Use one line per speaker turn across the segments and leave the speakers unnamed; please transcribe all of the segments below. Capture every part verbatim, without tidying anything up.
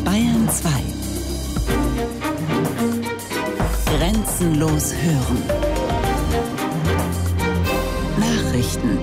Bayern zwei. Grenzenlos hören. Nachrichten.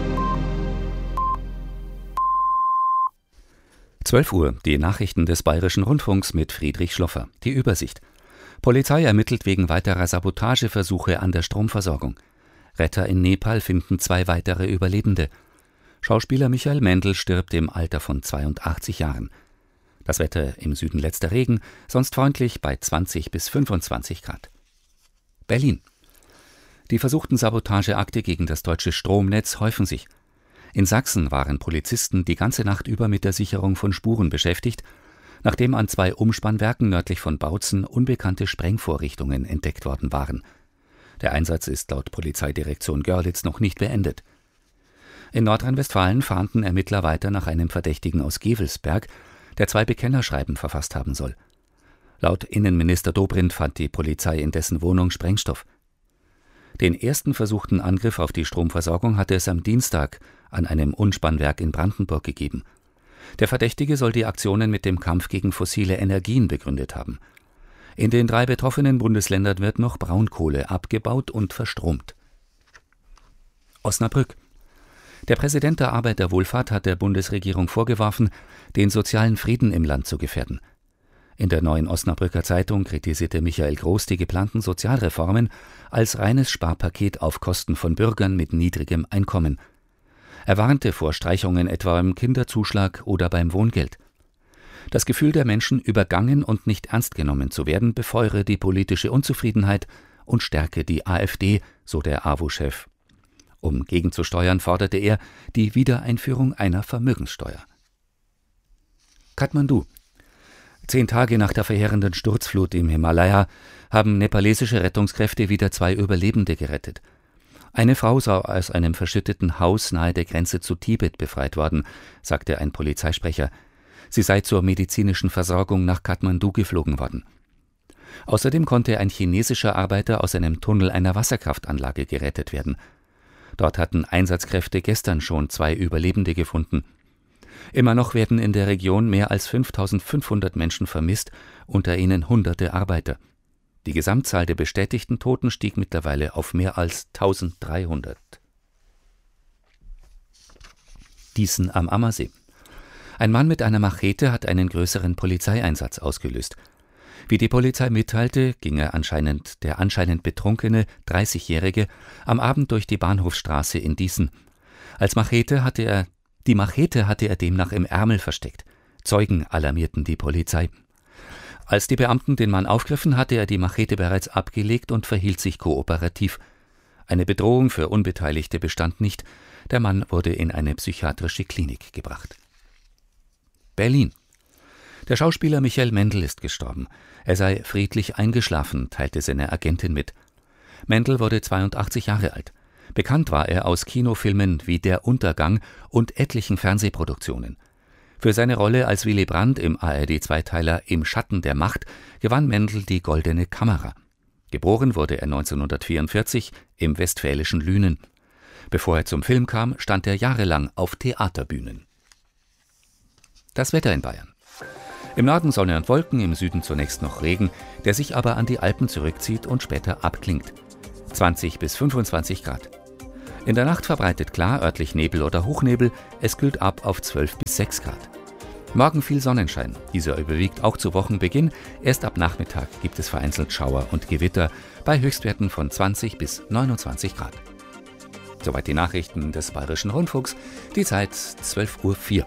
zwölf Uhr, die Nachrichten des Bayerischen Rundfunks mit Friedrich Schloffer. Die Übersicht. Polizei ermittelt wegen weiterer Sabotageversuche an der Stromversorgung. Retter in Nepal finden zwei weitere Überlebende. Schauspieler Michael Mendl stirbt im Alter von zweiundachtzig Jahren. Das Wetter: im Süden letzter Regen, sonst freundlich bei zwanzig bis fünfundzwanzig Grad. Berlin. Die versuchten Sabotageakte gegen das deutsche Stromnetz häufen sich. In Sachsen waren Polizisten die ganze Nacht über mit der Sicherung von Spuren beschäftigt, nachdem an zwei Umspannwerken nördlich von Bautzen unbekannte Sprengvorrichtungen entdeckt worden waren. Der Einsatz ist laut Polizeidirektion Görlitz noch nicht beendet. In Nordrhein-Westfalen fahnden Ermittler weiter nach einem Verdächtigen aus Gevelsberg, der zwei Bekennerschreiben verfasst haben soll. Laut Innenminister Dobrindt fand die Polizei in dessen Wohnung Sprengstoff. Den ersten versuchten Angriff auf die Stromversorgung hatte es am Dienstag an einem Umspannwerk in Brandenburg gegeben. Der Verdächtige soll die Aktionen mit dem Kampf gegen fossile Energien begründet haben. In den drei betroffenen Bundesländern wird noch Braunkohle abgebaut und verstromt. Osnabrück. Der Präsident der Arbeiterwohlfahrt hat der Bundesregierung vorgeworfen, den sozialen Frieden im Land zu gefährden. In der Neuen Osnabrücker Zeitung kritisierte Michael Groß die geplanten Sozialreformen als reines Sparpaket auf Kosten von Bürgern mit niedrigem Einkommen. Er warnte vor Streichungen etwa beim Kinderzuschlag oder beim Wohngeld. Das Gefühl der Menschen, übergangen und nicht ernst genommen zu werden, befeuere die politische Unzufriedenheit und stärke die AfD, so der A W O-Chef. Um gegenzusteuern, forderte er die Wiedereinführung einer Vermögenssteuer. Kathmandu. Zehn Tage nach der verheerenden Sturzflut im Himalaya haben nepalesische Rettungskräfte wieder zwei Überlebende gerettet. Eine Frau sei aus einem verschütteten Haus nahe der Grenze zu Tibet befreit worden, sagte ein Polizeisprecher. Sie sei zur medizinischen Versorgung nach Kathmandu geflogen worden. Außerdem konnte ein chinesischer Arbeiter aus einem Tunnel einer Wasserkraftanlage gerettet werden. Dort hatten Einsatzkräfte gestern schon zwei Überlebende gefunden. Immer noch werden in der Region mehr als fünftausendfünfhundert Menschen vermisst, unter ihnen hunderte Arbeiter. Die Gesamtzahl der bestätigten Toten stieg mittlerweile auf mehr als eintausenddreihundert. Dießen am Ammersee. Ein Mann mit einer Machete hat einen größeren Polizeieinsatz ausgelöst. Wie die Polizei mitteilte, ging er anscheinend der anscheinend betrunkene dreißigjährige am Abend durch die Bahnhofsstraße in Dießen. Als Machete hatte er Die Machete hatte er demnach im Ärmel versteckt. Zeugen alarmierten die Polizei. Als die Beamten den Mann aufgriffen, hatte er die Machete bereits abgelegt und verhielt sich kooperativ. Eine Bedrohung für Unbeteiligte bestand nicht. Der Mann wurde in eine psychiatrische Klinik gebracht. Berlin. Der Schauspieler Michael Mendl ist gestorben. Er sei friedlich eingeschlafen, teilte seine Agentin mit. Mendl wurde zweiundachtzig Jahre alt. Bekannt war er aus Kinofilmen wie Der Untergang und etlichen Fernsehproduktionen. Für seine Rolle als Willy Brandt im A R D-Zweiteiler Im Schatten der Macht gewann Mendl die Goldene Kamera. Geboren wurde er neunzehnhundertvierundvierzig im westfälischen Lünen. Bevor er zum Film kam, stand er jahrelang auf Theaterbühnen. Das Wetter in Bayern. Im Norden Sonne und Wolken, im Süden zunächst noch Regen, der sich aber an die Alpen zurückzieht und später abklingt. zwanzig bis fünfundzwanzig Grad. In der Nacht verbreitet klar, örtlich Nebel oder Hochnebel, es kühlt ab auf zwölf bis sechs Grad. Morgen viel Sonnenschein, dieser überwiegt auch zu Wochenbeginn, erst ab Nachmittag gibt es vereinzelt Schauer und Gewitter bei Höchstwerten von zwanzig bis neunundzwanzig Grad. Soweit die Nachrichten des Bayerischen Rundfunks, die Zeit zwölf Uhr vier.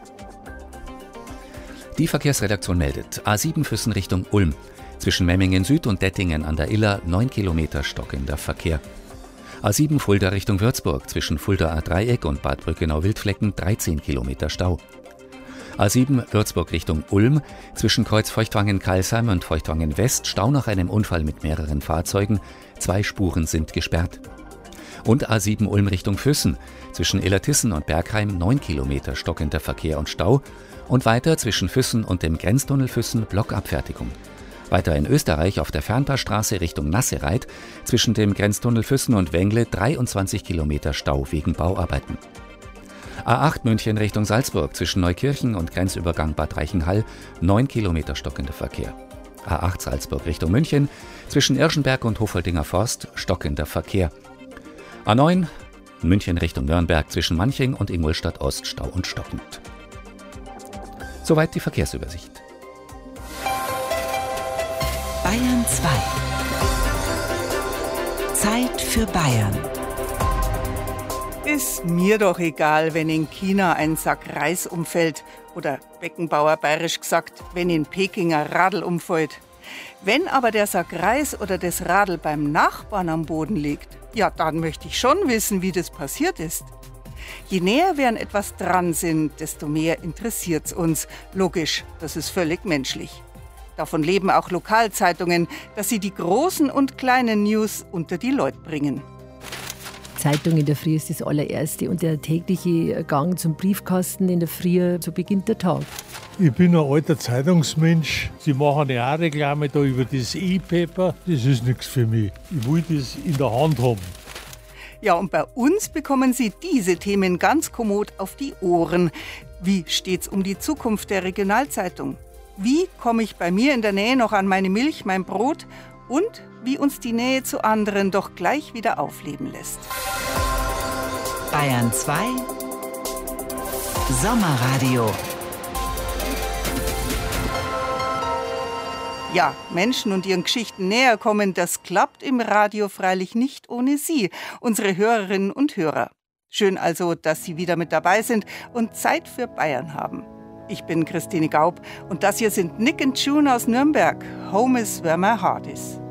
Die Verkehrsredaktion meldet: A sieben Füssen Richtung Ulm. Zwischen Memmingen Süd und Dettingen an der Iller neun Kilometer stockender Verkehr. A sieben Fulda Richtung Würzburg, zwischen Fulda A-Dreieck und Bad Brückenau-Wildflecken dreizehn Kilometer Stau. A sieben Würzburg Richtung Ulm, zwischen Kreuz Feuchtwangen-Kalsheim und Feuchtwangen-West Stau nach einem Unfall mit mehreren Fahrzeugen, zwei Spuren sind gesperrt. Und A sieben Ulm Richtung Füssen, zwischen Illertissen und Bergheim neun Kilometer stockender Verkehr und Stau und weiter zwischen Füssen und dem Grenztunnel Füssen Blockabfertigung. Weiter in Österreich auf der Fernpassstraße Richtung Nassereit zwischen dem Grenztunnel Füssen und Wengle dreiundzwanzig Kilometer Stau wegen Bauarbeiten. A acht München Richtung Salzburg zwischen Neukirchen und Grenzübergang Bad Reichenhall, neun Kilometer stockender Verkehr. A acht Salzburg Richtung München zwischen Irschenberg und Hofoldinger Forst, stockender Verkehr. A neun München Richtung Nürnberg zwischen Manching und Ingolstadt Ost, Stau und stockend. Soweit die Verkehrsübersicht.
Bayern zwei. Zeit für Bayern.
Ist mir doch egal, wenn in China ein Sack Reis umfällt oder Beckenbauer bayerisch gesagt, wenn in Peking ein Radl umfällt. Wenn aber der Sack Reis oder das Radl beim Nachbarn am Boden liegt, ja, dann möchte ich schon wissen, wie das passiert ist. Je näher wir an etwas dran sind, desto mehr interessiert's uns. Logisch, das ist völlig menschlich. Davon leben auch Lokalzeitungen, dass sie die großen und kleinen News unter die Leute bringen.
Zeitung in der Früh ist das allererste und der tägliche Gang zum Briefkasten in der Früh, so beginnt der Tag.
Ich bin ein alter Zeitungsmensch. Sie machen ja auch Reklame da über das E-Paper. Das ist nichts für mich. Ich will das in der Hand haben.
Ja, und bei uns bekommen Sie diese Themen ganz kommod auf die Ohren. Wie steht's um die Zukunft der Regionalzeitung? Wie komme ich bei mir in der Nähe noch an meine Milch, mein Brot? Und wie uns die Nähe zu anderen doch gleich wieder aufleben lässt.
Bayern zwei. Sommerradio.
Ja, Menschen und ihren Geschichten näher kommen, das klappt im Radio freilich nicht ohne Sie, unsere Hörerinnen und Hörer. Schön also, dass Sie wieder mit dabei sind und Zeit für Bayern haben. Ich bin Christine Gaub und das hier sind Nick and June aus Nürnberg. Home is where my heart is.